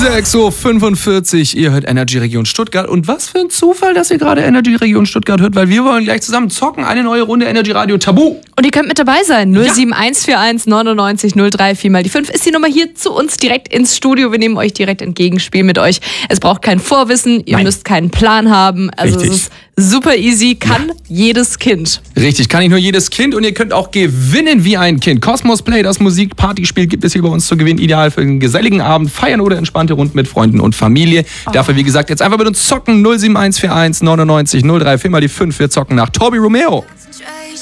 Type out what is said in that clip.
6:45 Uhr, ihr hört Energy Region Stuttgart. Und was für ein Zufall, dass ihr gerade Energy Region Stuttgart hört, weil wir wollen gleich zusammen zocken. Eine neue Runde Energy Radio Tabu. Und ihr könnt mit dabei sein. 07141 99 03 4 mal die 5 ist die Nummer hier zu uns direkt ins Studio. Wir nehmen euch direkt entgegen, spielen mit euch. Es braucht kein Vorwissen, ihr müsst keinen Plan haben. Also Richtig. es ist super easy, kann jedes Kind. Richtig, kann nicht nur jedes Kind und ihr könnt auch gewinnen wie ein Kind. Cosmos Play, das Musik-Partyspiel gibt es hier bei uns zu gewinnen. Ideal für einen geselligen Abend, feiern oder entspannte Runden mit Freunden und Familie. Dafür, wie gesagt, jetzt einfach mit uns zocken. 07141 99 03 4 mal die 5. Wir zocken nach Tobi Romeo.